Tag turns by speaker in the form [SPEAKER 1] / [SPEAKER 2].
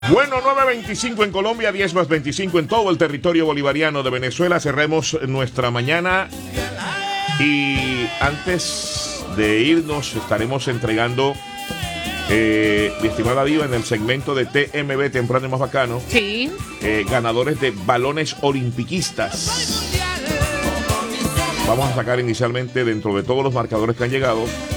[SPEAKER 1] Bueno, 9:25 en Colombia, 10 más 25 en todo el territorio bolivariano de Venezuela. Cerremos nuestra mañana y antes de irnos estaremos entregando, mi estimada Diva, en el segmento de TMB, temprano y más bacano,
[SPEAKER 2] Sí.
[SPEAKER 1] Ganadores de balones olimpiquistas. Vamos a sacar inicialmente, dentro de todos los marcadores que han llegado,